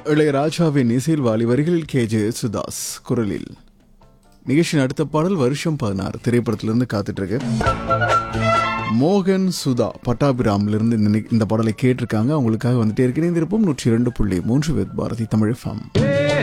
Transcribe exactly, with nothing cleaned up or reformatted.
இளையராஜாவின் இசையில் வாலி வரிகளில் கே ஜே சுதாஸ் குரலில். நிகழ்ச்சியின் அடுத்த பாடல் வருஷம் பதினாறு திரைப்படத்திலிருந்து காத்துட்டு இருக்கு. மோகன் சுதா பட்டாபிராமிலிருந்து இந்த இந்த பாடலை கேட்டிருக்காங்க. அவங்களுக்காக வந்துட்டே இருக்கிறேன். திருப்பம் நூற்றி இரண்டு புள்ளி மூன்று பாரதி தமிழ் ஃபார்ம்.